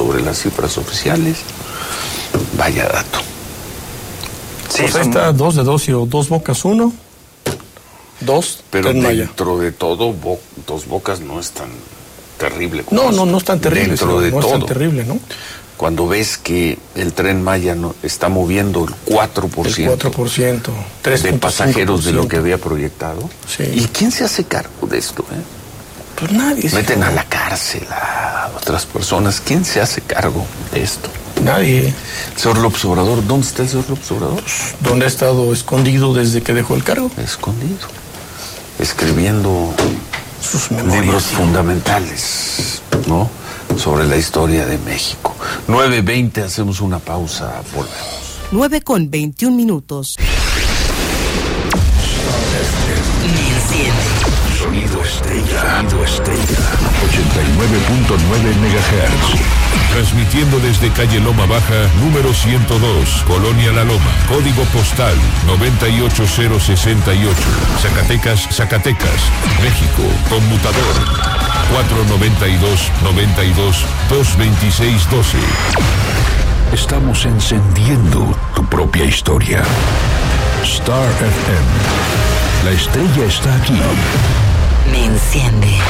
sobre las cifras oficiales. Vaya dato. Sí, pues ahí está 2 de 2 y 2 Bocas 1. 2, pero Tren Maya. Dentro de todo, Dos Bocas no es tan terrible como No es tan terrible. Dentro de no todo. es tan terrible, ¿no? Cuando ves que el Tren Maya está moviendo el 4%, 3.5% de pasajeros de lo que había proyectado. Sí. ¿Y quién se hace cargo de esto? Pues nadie. Meten a la cárcel a otras personas. ¿Quién se hace cargo de esto? Nadie. Señor López Obrador, ¿dónde está el señor López Obrador? Pues, ¿dónde ha estado escondido desde que dejó el cargo? Escondido. Escribiendo sus memorias, libros fundamentales, ¿no? Sobre la historia de México. 9:20, hacemos una pausa, volvemos. 9:21. Sonido Estella. 89.9 MHz. Transmitiendo desde calle Loma Baja, número 102, Colonia La Loma, código postal 98068, Zacatecas, México, conmutador 492-92-226-12. Estamos encendiendo tu propia historia. Star FM. La estrella está aquí. Me enciende.